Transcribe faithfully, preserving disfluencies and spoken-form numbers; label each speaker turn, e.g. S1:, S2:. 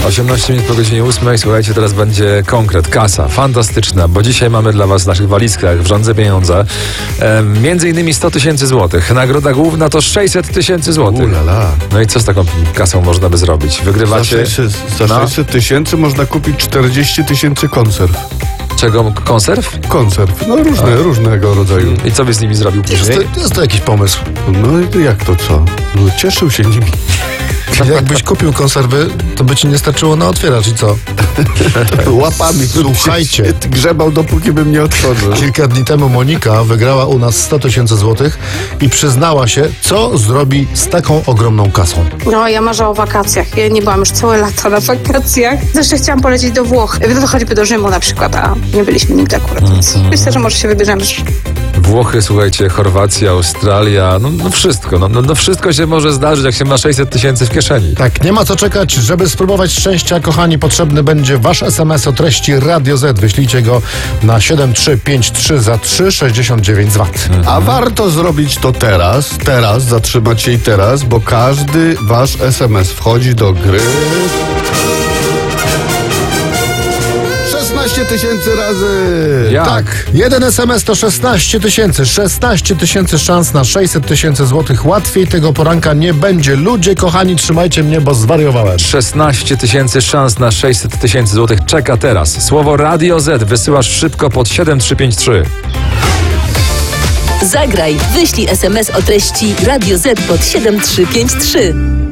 S1: osiemnaście minut po godzinie ósmej. Słuchajcie, teraz będzie konkret, kasa, fantastyczna, bo dzisiaj mamy dla was w naszych walizkach w rządze pieniądze e, między innymi sto tysięcy złotych. Nagroda główna to sześćset tysięcy złotych.
S2: Ulala.
S1: No i co z taką kasą można by zrobić? Wygrywacie...
S2: Za
S1: No.
S2: sześćset tysięcy można kupić czterdzieści tysięcy konserw.
S1: Czego? Konserw?
S2: Konserw, no różne, różnego rodzaju.
S1: I co byś z nimi zrobił
S3: Jest
S1: później?
S3: to, jest to jakiś pomysł.
S2: No i jak to co? No, cieszył się nimi.
S3: Jakbyś kupił konserwy, to by ci nie starczyło na otwieracz i co?
S2: Łapami.
S3: Słuchajcie.
S2: Się grzebał, dopóki bym nie otworzył.
S3: Kilka dni temu Monika wygrała u nas sto tysięcy złotych i przyznała się, co zrobi z taką ogromną kasą.
S4: No, ja marzę o wakacjach. Ja nie byłam już całe lata na wakacjach. Zresztą chciałam polecieć do Włoch. No to choćby do Rzymu na przykład, a nie byliśmy nigdy akurat. Więc myślę, że może się wybierzemy.
S1: Włochy, słuchajcie, Chorwacja, Australia, no, no wszystko. No, no, no wszystko się może zdarzyć, jak się ma sześćset tysięcy w kieszeni.
S3: Tak, nie ma co czekać, żeby spróbować szczęścia, kochani. Potrzebny będzie wasz es em es o treści Radio Z. Wyślijcie go na siedem trzy pięć trzy za trzy sześćdziesiąt dziewięć złotych.
S2: A warto zrobić to teraz, teraz, zatrzymać się i teraz, bo każdy wasz es em es wchodzi do gry... szesnaście tysięcy razy!
S1: Jak?
S3: Tak, jeden es em es to szesnaście tysięcy. szesnaście tysięcy szans na sześćset tysięcy złotych. Łatwiej tego poranka nie będzie. Ludzie, kochani, trzymajcie mnie, bo zwariowałem.
S1: szesnaście tysięcy szans na sześćset tysięcy złotych czeka teraz. Słowo Radio Z wysyłasz szybko pod siedem trzy pięć trzy.
S5: Zagraj, wyślij es em es o treści Radio Z pod siedem trzy pięć trzy.